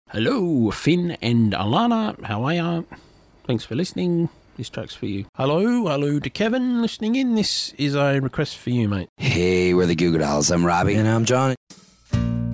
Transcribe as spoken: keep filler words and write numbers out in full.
Hello, Finn and Alana. How are you? Thanks for listening. This track's for you. Hello, hello to Kevin listening in. This is a request for you, mate. Hey, we're the Goo Goo Dolls. I'm Robbie. And I'm Johnny.